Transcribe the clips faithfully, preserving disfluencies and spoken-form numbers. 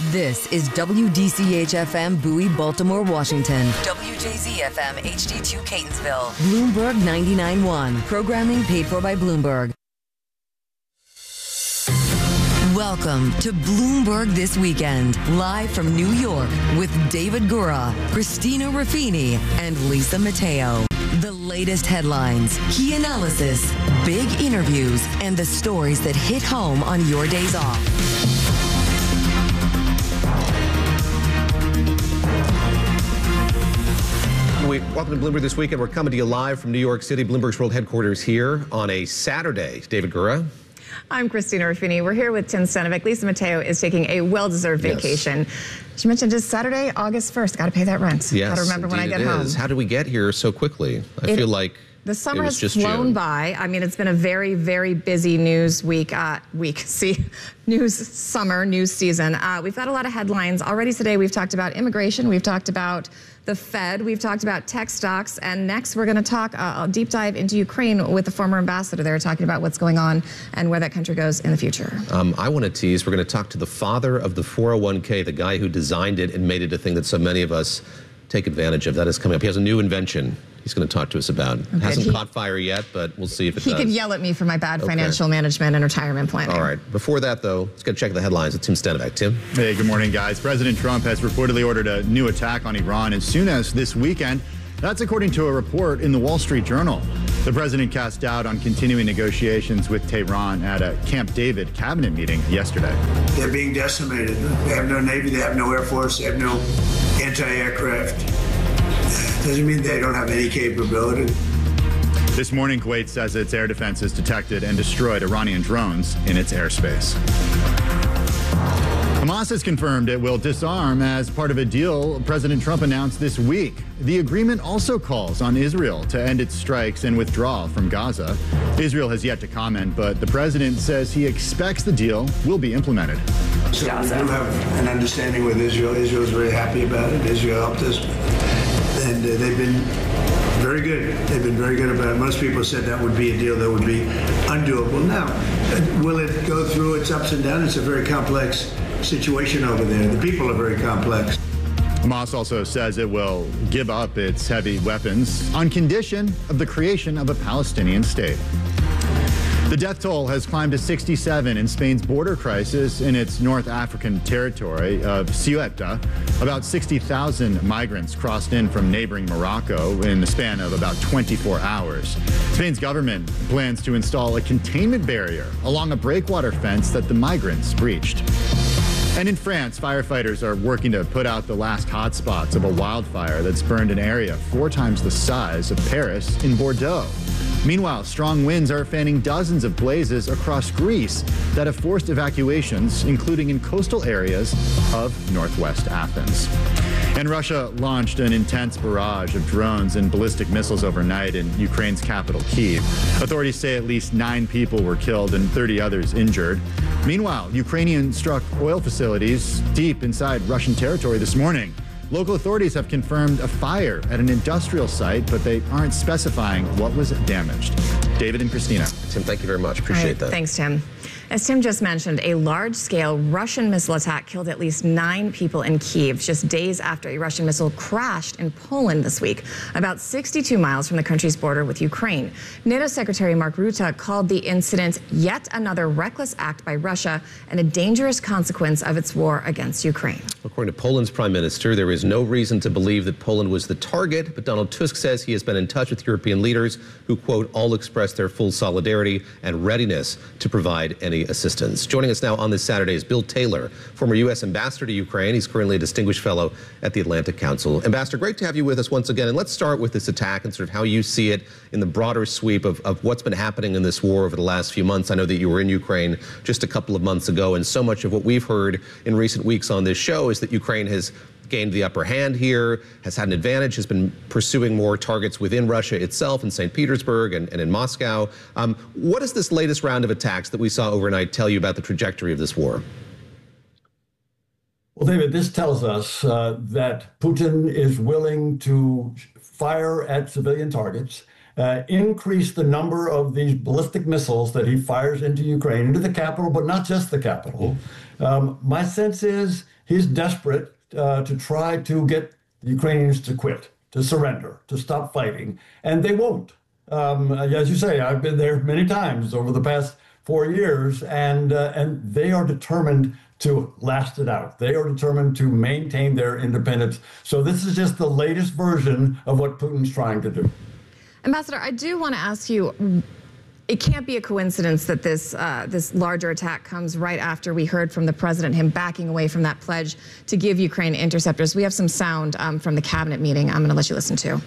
This is W D C H F M Bowie, Baltimore, Washington. W J Z F M H D two Catonsville. Bloomberg ninety-nine point one. Programming paid for by Bloomberg. Welcome to Bloomberg This Weekend, live from New York with David Gura, Christina Ruffini, and Lisa Mateo. The latest headlines, key analysis, big interviews, and the stories that hit home on your days off. We, welcome to Bloomberg This Weekend. We're coming to you live from New York City, Bloomberg's world headquarters here on a Saturday. David Gura. I'm Christina Ruffini. We're here with Tim Stenovic. Lisa Mateo is taking a well-deserved vacation. Yes. She mentioned it's Saturday, August first. Got to pay that rent. Yes, got to remember when I get home. How did we get here so quickly? I it, feel like the summer it was has just flown June. by. I mean, it's been a very, very busy news week. Uh, week, see, news summer, news season. Uh, we've got a lot of headlines already today. We've talked about immigration. We've talked about the Fed. We've talked about tech stocks. And next, we're going to talk uh, a deep dive into Ukraine with the former ambassador there, talking about what's going on and where that country goes in the future. Um, I want to tease, we're going to talk to the father of the four oh one K, the guy who designed it and made it a thing that so many of us take advantage of. That is coming up. He has a new invention he's going to talk to us about. Okay, Hasn't he, caught fire yet, but we'll see if it he does. He could yell at me for my bad okay. financial management and retirement planning. All right. Before that, though, let's get a check of the headlines with Tim Stenovic. Tim? Hey, good morning, guys. President Trump has reportedly ordered a new attack on Iran as soon as this weekend. That's according to a report in the Wall Street Journal. The president cast doubt on continuing negotiations with Tehran at a Camp David cabinet meeting yesterday. They're being decimated. They have no Navy, they have no Air Force, they have no anti-aircraft. Doesn't mean they don't have any capability. This morning, Kuwait says its air defenses detected and destroyed Iranian drones in its airspace. Hamas has confirmed it will disarm as part of a deal President Trump announced this week. The agreement also calls on Israel to end its strikes and withdraw from Gaza. Israel has yet to comment, but the president says he expects the deal will be implemented. So we do have an understanding with Israel. Israel is very happy about it. Israel helped us. And uh, they've been very good. They've been very good about it. Most people said that would be a deal that would be undoable. Now, will it go through its ups and downs? It's a very complex situation over there. The people are very complex. Hamas also says it will give up its heavy weapons on condition of the creation of a Palestinian state. The death toll has climbed to sixty-seven in Spain's border crisis in its North African territory of Ceuta. About sixty thousand migrants crossed in from neighboring Morocco in the span of about twenty-four hours. Spain's government plans to install a containment barrier along a breakwater fence that the migrants breached. And in France, firefighters are working to put out the last hotspots of a wildfire that's burned an area four times the size of Paris in Bordeaux. Meanwhile, strong winds are fanning dozens of blazes across Greece that have forced evacuations, including in coastal areas of northwest Athens. And Russia launched an intense barrage of drones and ballistic missiles overnight in Ukraine's capital, Kyiv. Authorities say at least nine people were killed and thirty others injured. Meanwhile, Ukrainian struck oil facilities deep inside Russian territory this morning. Local authorities have confirmed a fire at an industrial site, but they aren't specifying what was damaged. David and Christina. Tim, thank you very much. Appreciate right, that. Thanks, Tim. As Tim just mentioned, a large-scale Russian missile attack killed at least nine people in Kyiv just days after a Russian missile crashed in Poland this week, about sixty-two miles from the country's border with Ukraine. NATO Secretary Mark Rutte called the incident yet another reckless act by Russia and a dangerous consequence of its war against Ukraine. According to Poland's prime minister, there is no reason to believe that Poland was the target, but Donald Tusk says he has been in touch with European leaders who, quote, all expressed their full solidarity and readiness to provide any assistance. Joining us now on this Saturday is Bill Taylor, former U S ambassador to Ukraine. He's currently a distinguished fellow at the Atlantic Council. Ambassador, great to have you with us once again. And let's start with this attack and sort of how you see it in the broader sweep of, of what's been happening in this war over the last few months. I know that you were in Ukraine just a couple of months ago, and so much of what we've heard in recent weeks on this show is that Ukraine has gained the upper hand here, has had an advantage, has been pursuing more targets within Russia itself in Saint Petersburg and, and in Moscow. Um, what does this latest round of attacks that we saw overnight tell you about the trajectory of this war? Well, David, this tells us uh, that Putin is willing to fire at civilian targets, uh, increase the number of these ballistic missiles that he fires into Ukraine, into the capital, but not just the capital. Um, my sense is he's desperate uh, to try to get the Ukrainians to quit, to surrender, to stop fighting, and they won't. Um, as you say, I've been there many times over the past four years, and uh, and they are determined to last it out. They are determined to maintain their independence. So this is just the latest version of what Putin's trying to do. Ambassador, I do want to ask you, it can't be a coincidence that this uh, this larger attack comes right after we heard from the president, him backing away from that pledge to give Ukraine interceptors. We have some sound um, from the cabinet meeting I'm going to let you listen to.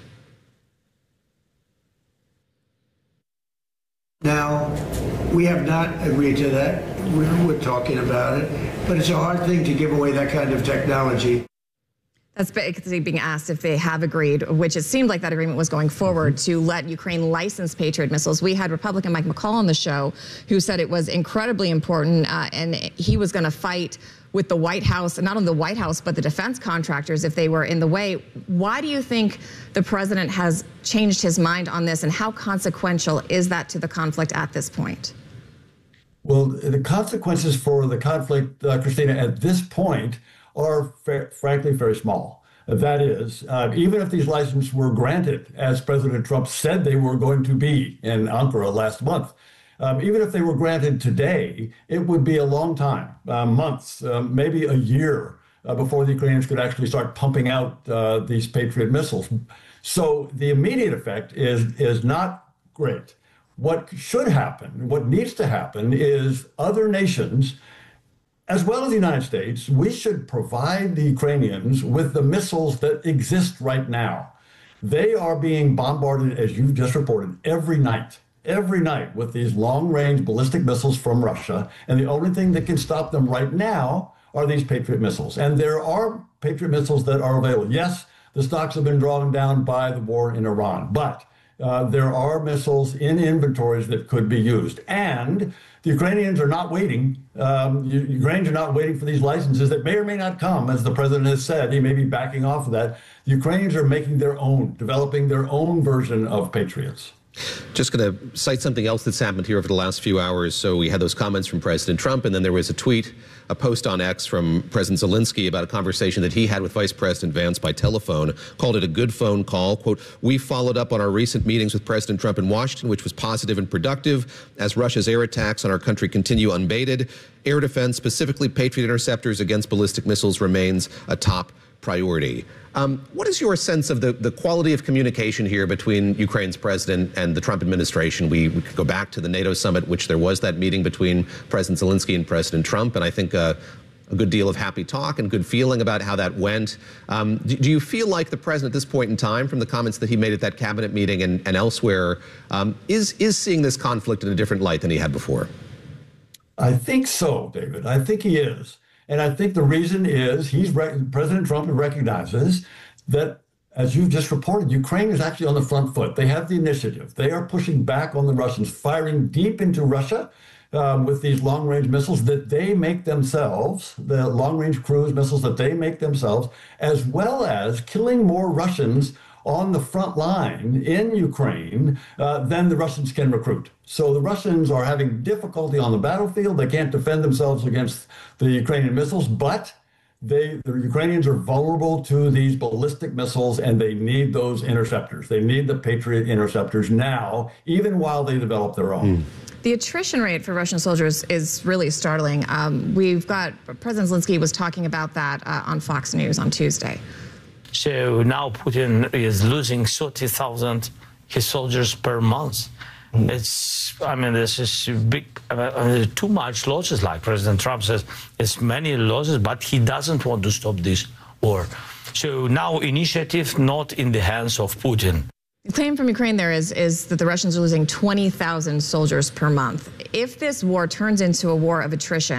Now, we have not agreed to that. We're, we're talking about it, but it's a hard thing to give away that kind of technology. That's basically being asked if they have agreed, which it seemed like that agreement was going forward, to let Ukraine license Patriot missiles. We had Republican Mike McCall on the show who said it was incredibly important, uh, and he was going to fight with the White House, and not only the White House, but the defense contractors if they were in the way. Why do you think the president has changed his mind on this, and how consequential is that to the conflict at this point? Well, the consequences for the conflict, uh, Christina, at this point are fa- frankly very small. That is, uh, even if these licenses were granted, as President Trump said they were going to be in Ankara last month, um, even if they were granted today, it would be a long time, uh, months, uh, maybe a year uh, before the Ukrainians could actually start pumping out uh, these Patriot missiles. So the immediate effect is, is not great. What should happen, what needs to happen, is other nations, as well as the United States, we should provide the Ukrainians with the missiles that exist right now. They are being bombarded, as you've just reported, every night, every night with these long-range ballistic missiles from Russia. And the only thing that can stop them right now are these Patriot missiles. And there are Patriot missiles that are available. Yes, the stocks have been drawn down by the war in Iran, but Uh, there are missiles in inventories that could be used. And the Ukrainians are not waiting. Um, Ukrainians are not waiting for these licenses that may or may not come, as the president has said. He may be backing off of that. The Ukrainians are making their own, developing their own version of Patriots. Just going to cite something else that's happened here over the last few hours. So we had those comments from President Trump, and then there was a tweet, a post on X from President Zelensky about a conversation that he had with Vice President Vance by telephone, called it a good phone call. Quote, "We followed up on our recent meetings with President Trump in Washington, which was positive and productive, as Russia's air attacks on our country continue unabated. Air defense, specifically Patriot interceptors against ballistic missiles, remains a top priority." Um, what is your sense of the, the quality of communication here between Ukraine's president and the Trump administration? We, we could go back to the NATO summit, which there was that meeting between President Zelensky and President Trump, and I think uh, a good deal of happy talk and good feeling about how that went. Um, do, do you feel like the president at this point in time, from the comments that he made at that cabinet meeting and, and elsewhere, um, is, is seeing this conflict in a different light than he had before? I think so, David. I think he is. And I think the reason is he's President Trump recognizes that, as you've just reported, Ukraine is actually on the front foot. They have the initiative. They are pushing back on the Russians, firing deep into Russia um, with these long-range missiles that they make themselves, the long-range cruise missiles that they make themselves, as well as killing more Russians on the front line in Ukraine uh, than the Russians can recruit. So the Russians are having difficulty on the battlefield. They can't defend themselves against the Ukrainian missiles, but they, the Ukrainians are vulnerable to these ballistic missiles, and they need those interceptors. They need the Patriot interceptors now, even while they develop their own. Mm. The attrition rate for Russian soldiers is really startling. Um, we've got, President Zelensky was talking about that uh, on Fox News on Tuesday. So now Putin is losing thirty thousand his soldiers per month. It's, I mean, this is big, uh, too much losses, like President Trump says. It's many losses, but he doesn't want to stop this war. So now initiative not in the hands of Putin. The claim from Ukraine there is, is that the Russians are losing twenty thousand soldiers per month. If this war turns into a war of attrition,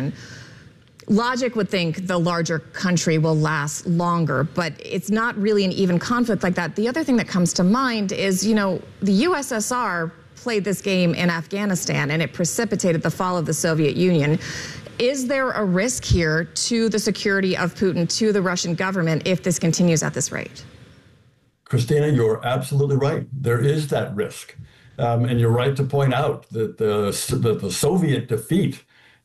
logic would think the larger country will last longer, but it's not really an even conflict like that. The other thing that comes to mind is, you know, the U S S R played this game in Afghanistan, and it precipitated the fall of the Soviet Union. Is there a risk here to the security of Putin, to the Russian government, if this continues at this rate? Christina, you're absolutely right. There is that risk. Um, and you're right to point out that the, the, the Soviet defeat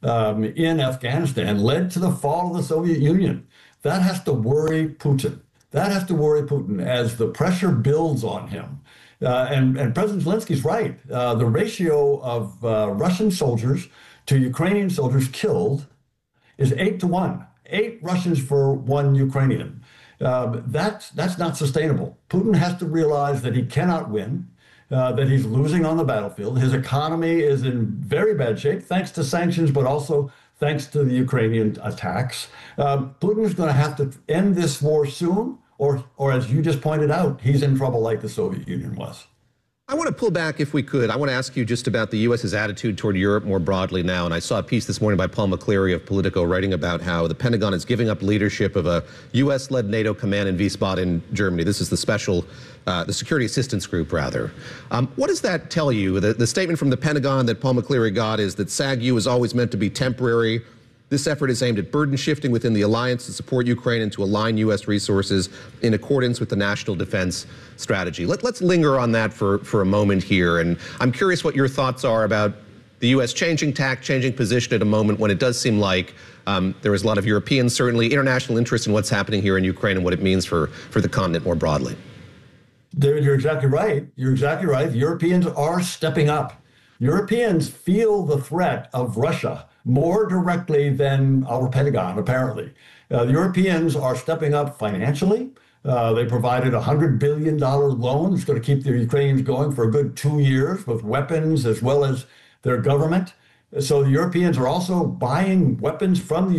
um, in Afghanistan led to the fall of the Soviet Union. That has to worry Putin. That has to worry Putin as the pressure builds on him. Uh, and, and President Zelensky's right. Uh, the ratio of uh, Russian soldiers to Ukrainian soldiers killed is eight to one. Eight Russians for one Ukrainian. Uh, that's, that's not sustainable. Putin has to realize that he cannot win, uh, that he's losing on the battlefield. His economy is in very bad shape, thanks to sanctions, but also thanks to the Ukrainian attacks. Uh, Putin is going to have to end this war soon. Or, or as you just pointed out, he's in trouble like the Soviet Union was. I want to pull back, if we could. I want to ask you just about the U S's attitude toward Europe more broadly now. And I saw a piece this morning by Paul McCleary of Politico writing about how the Pentagon is giving up leadership of a U S-led NATO command in Wiesbaden, Germany. This is the special, uh, the Security Assistance Group, rather. Um, what does that tell you? The, the statement from the Pentagon that Paul McCleary got is that SAG-U is always meant to be temporary. This effort is aimed at burden shifting within the alliance to support Ukraine and to align U S resources in accordance with the national defense strategy. Let, let's linger on that for, for a moment here. And I'm curious what your thoughts are about the U S changing tack, changing position at a moment when it does seem like um, there is a lot of European, certainly international interest in what's happening here in Ukraine and what it means for, for the continent more broadly. David, you're exactly right. You're exactly right. The Europeans are stepping up. Europeans feel the threat of Russia more directly than our Pentagon, apparently. Uh, the Europeans are stepping up financially. Uh, they provided a one hundred billion dollars loan that's going to keep the Ukrainians going for a good two years with weapons as well as their government. So the Europeans are also buying weapons from the